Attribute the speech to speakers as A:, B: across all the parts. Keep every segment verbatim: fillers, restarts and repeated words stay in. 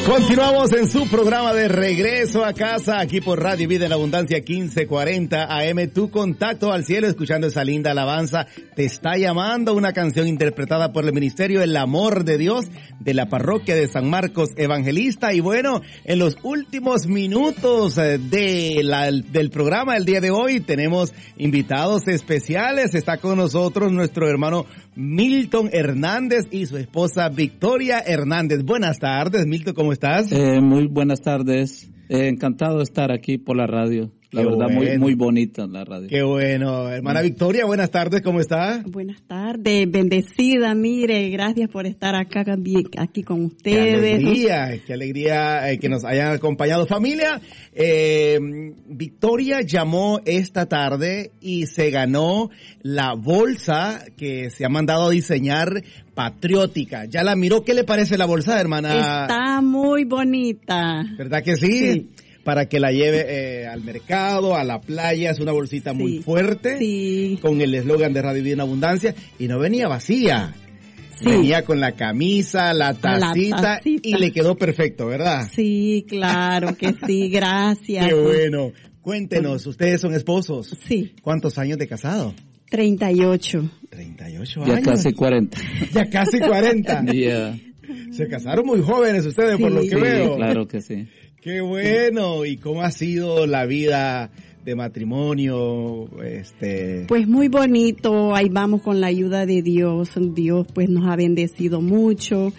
A: Continuamos en su programa de Regreso a Casa, aquí por Radio Vida en Abundancia quince cuarenta A M. Tu contacto al cielo, escuchando esa linda alabanza. Te está llamando, una canción interpretada por el Ministerio El Amor de Dios de la Parroquia de San Marcos Evangelista. Y bueno, en los últimos minutos de la, del programa del día de hoy tenemos invitados especiales. Está con nosotros nuestro hermano Milton Hernández y su esposa Victoria Hernández. Buenas tardes, Milton, ¿cómo estás?
B: Eh, muy buenas tardes. Eh, encantado de estar aquí por la radio. La Qué verdad, bueno. muy muy bonita la radio.
A: Qué bueno. Hermana Victoria, buenas tardes, ¿cómo está?
C: Buenas tardes, bendecida, mire, gracias por estar acá aquí con ustedes.
A: Qué alegría, qué alegría eh, que nos hayan acompañado. Familia, eh, Victoria llamó esta tarde y se ganó la bolsa que se ha mandado a diseñar patriótica. ¿Ya la miró? ¿Qué le parece la bolsa, hermana?
C: Está muy bonita.
A: ¿Verdad que sí? Sí. Para que la lleve eh, al mercado, a la playa. Es una bolsita sí, muy fuerte,
C: sí.
A: con el eslogan de Radio Vida en Abundancia, y no venía vacía. Sí. Venía con la camisa, la tacita, la tacita, y le quedó perfecto, ¿verdad?
C: Sí, claro que sí, gracias.
A: Qué bueno. Cuéntenos, ¿ustedes son esposos?
C: Sí.
A: ¿Cuántos años de casado?
C: treinta y ocho.
A: treinta y ocho años.
B: Ya casi cuarenta.
A: Ya casi cuarenta.
B: Yeah.
A: Se casaron muy jóvenes ustedes, sí, por lo que
B: sí,
A: veo.
B: Claro que sí.
A: Qué bueno. ¿Y cómo ha sido la vida de matrimonio? Este...
C: Pues muy bonito. Ahí vamos con la ayuda de Dios. Dios pues nos ha bendecido mucho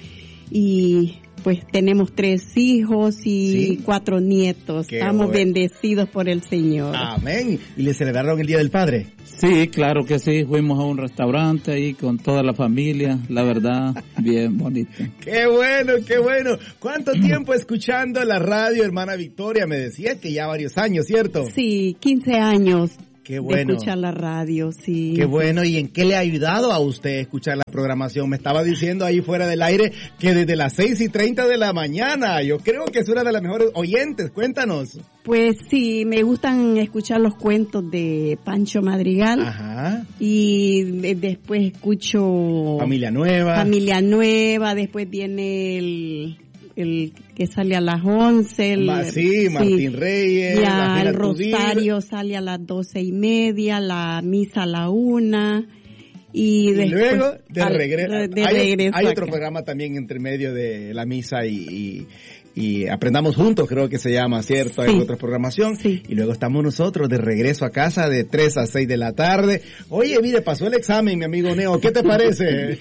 C: y pues tenemos tres hijos y ¿sí? cuatro nietos. Qué Estamos bueno. bendecidos por el Señor.
A: Amén. ¿Y le celebraron el Día del Padre?
B: Sí, claro que sí. Fuimos a un restaurante ahí con toda la familia. La verdad, bien bonito.
A: Qué bueno, qué bueno. ¿Cuánto tiempo escuchando la radio, hermana Victoria? Me decía que ya varios años, ¿cierto?
C: Sí, quince años.
A: Qué bueno.
C: De escuchar la radio, sí.
A: Qué bueno. ¿Y en qué le ha ayudado a usted escuchar la programación? Me estaba diciendo ahí fuera del aire que desde las seis y treinta de la mañana. Yo creo que es una de las mejores oyentes. Cuéntanos.
C: Pues sí, me gustan escuchar los cuentos de Pancho Madrigal.
A: Ajá.
C: Y después escucho...
A: Familia Nueva.
C: Familia Nueva. Después viene el... el que sale a las once. El,
A: sí, Martín sí, Reyes.
C: Ya, el rosario sale a las doce y media, la misa a la una. Y,
A: y
C: después,
A: luego de, regre
C: de, de
A: hay,
C: regreso.
A: Hay otro programa también entre medio de la misa y... y y Aprendamos Juntos, creo que se llama, ¿cierto? Hay sí. otra programación.
C: Sí.
A: Y luego estamos nosotros de regreso a casa de tres a seis de la tarde. Oye, mire, pasó el examen, mi amigo Neo. ¿Qué te parece?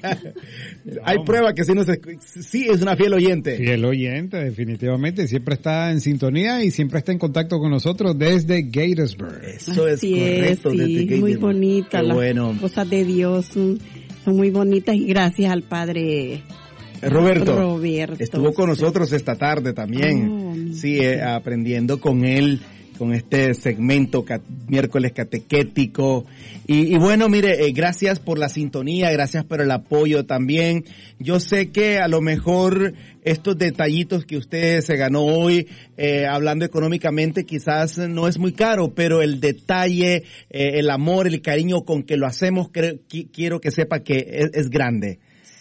A: Hay prueba que sí, nos, sí es una fiel oyente.
D: Fiel oyente, definitivamente. Siempre está en sintonía y siempre está en contacto con nosotros desde Gatesburg.
A: Eso es
C: Así
A: correcto,
C: es, sí.
A: desde Gatesburg.
C: Muy bonita.
A: Qué
C: las
A: bueno.
C: cosas de Dios son, son muy bonitas y gracias al Padre...
A: Roberto,
C: Roberto,
A: estuvo con nosotros esta tarde también,
C: oh,
A: sí, eh, aprendiendo con él, con este segmento cat, miércoles catequético, y, y bueno, mire, eh, gracias por la sintonía, gracias por el apoyo también. Yo sé que a lo mejor estos detallitos que usted se ganó hoy, eh, hablando económicamente, quizás no es muy caro, pero el detalle, eh, el amor, el cariño con que lo hacemos, creo, qu quiero que sepa que es, es grande.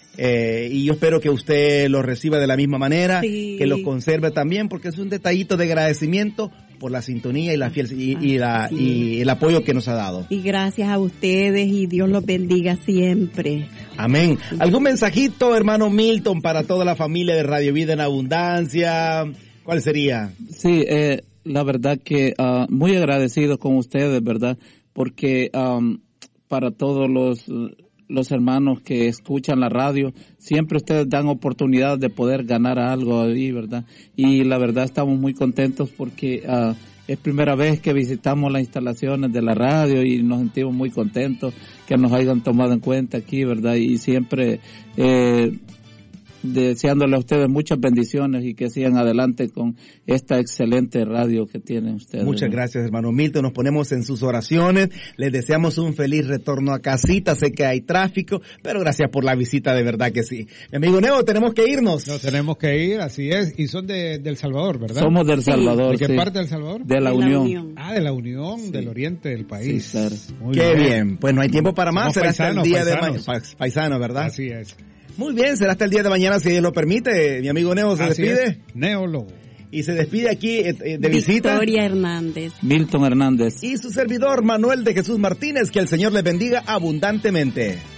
A: Eh, y yo espero que usted lo reciba de la misma manera,
C: sí.
A: que lo conserve también, porque es un detallito de agradecimiento por la sintonía y la fiel y, y la sí. y el apoyo que nos ha dado.
C: Y gracias a ustedes y Dios los bendiga siempre.
A: Amén. ¿Algún mensajito, hermano Milton, para toda la familia de Radio Vida en Abundancia? ¿Cuál sería?
B: Sí, eh, la verdad que uh, muy agradecido con ustedes, ¿verdad? Porque um, para todos los los hermanos que escuchan la radio, siempre ustedes dan oportunidad de poder ganar algo ahí, ¿verdad? Y la verdad estamos muy contentos porque uh, es primera vez que visitamos las instalaciones de la radio y nos sentimos muy contentos que nos hayan tomado en cuenta aquí, ¿verdad? Y siempre eh, deseándole a ustedes muchas bendiciones y que sigan adelante con esta excelente radio que tienen ustedes.
A: Muchas
B: ¿no?
A: gracias, hermano Milton. Nos ponemos en sus oraciones. Les deseamos un feliz retorno a casita. Sé que hay tráfico, pero gracias por la visita, de verdad que sí. Mi amigo Neo, tenemos que irnos.
D: Nos tenemos que ir, así es. Y son de, de El Salvador, ¿verdad?
B: Somos de El Salvador,
D: ¿De qué
B: sí.
D: parte de El Salvador?
B: De la,
C: de
B: Unión.
C: la Unión.
D: Ah, de la Unión, sí. Del oriente del país.
B: Sí, claro.
D: Muy
A: Qué bien.
D: bien.
A: Pues no hay tiempo para más.
D: Somos
A: Será hasta el
D: paisanos,
A: día
D: paisanos.
A: de mañana. Paisano, ¿verdad?
D: Así es.
A: Muy bien, será hasta el día de mañana si Dios lo permite. Mi amigo Neo se
D: Así
A: despide.
D: Es. Neo Lobo.
A: Y se despide aquí eh, de visita.
C: Victoria Hernández.
B: Milton Hernández.
A: Y su servidor Manuel de Jesús Martínez. Que el Señor les bendiga abundantemente.